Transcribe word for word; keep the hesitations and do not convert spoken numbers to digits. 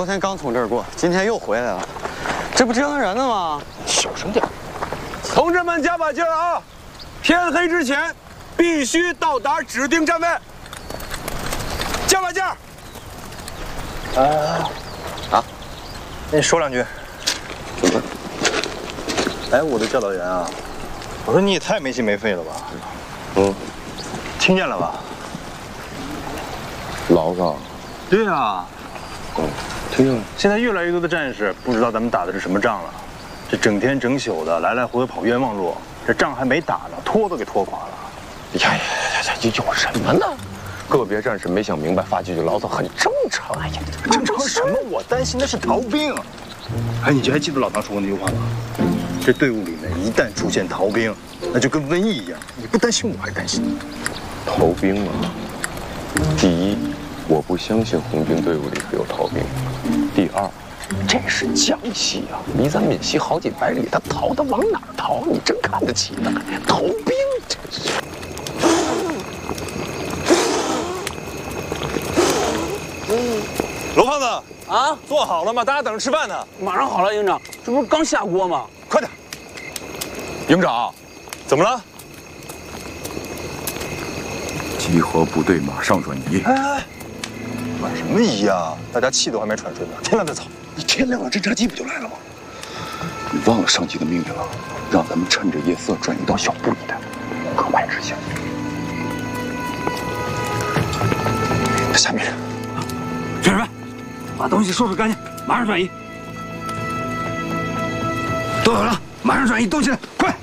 昨天刚从这儿过，今天又回来了，这不折腾人呢吗？ 小声点。 同志们，加把劲儿啊！天黑之前必须到达指定站位，加把劲儿！ 啊啊！跟你说两句。 怎么？ 哎，我的教导员啊，我说你也太没心没肺了吧？ 嗯， 听见了吧？ 牢骚。 对啊。 嗯，听见了。 现在越来越多的战士不知道咱们打的是什么仗了，这整天整宿的来来回回跑冤枉路，这仗还没打呢，拖都给拖垮了。 呀呀呀呀！有什么呢？个别战士没想明白，发几句牢骚很正常。哎呀， 正常什么？我担心的是逃兵。哎，你就还记得老唐说过那句话吗？这队伍里面一旦出现逃兵，那就跟瘟疫一样。你不担心，我还担心。 逃兵啊！第一，我不相信红军队伍里会有逃兵。第二，这是江西啊，离咱闽西好几百里，他逃他往哪儿逃？你真看得起他？逃兵，真是。 罗胖子啊， 做好了吗？大家等着吃饭呢。 马上好了，营长，这不是刚下锅吗？ 快点。营长，怎么了？ 集合部队，马上转移。 哎哎，转什么移啊？大家气都还没喘顺呢，天亮再走。 你天亮了，侦察机不就来了吗？你忘了上级的命令了，让咱们趁着夜色转移到小部一带，格外执行。 下面人， 军人，把东西收拾干净，马上转移。都有了，马上转移，动起来，快！